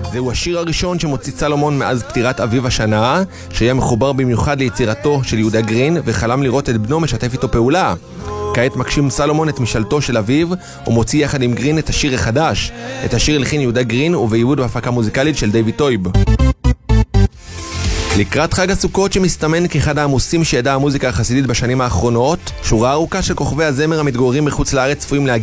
זהו השיר הראשון שמוציא סלומון מאז פטירת אביו השנה, שהיה מחובר במיוחד ליצירתו של יהודה גרין וחלם לראות את בנו משתף איתו פעולה. כעת מקשים סלומון את משאלתו של אביו ומוציא יחד עם גרין את השיר החדש. את השיר הלחין יהודה גרין ובעיבוד והפקה מוזיקלית של דיוויד טויב. לקראת חג הסוכות שמסתמן כאחד העמוסים שידעה המוזיקה החסידית בשנים האחרונות, שורה ארוכה של כוכבי הזמר המתגוררים מחוץ לארץ צפויים להגיע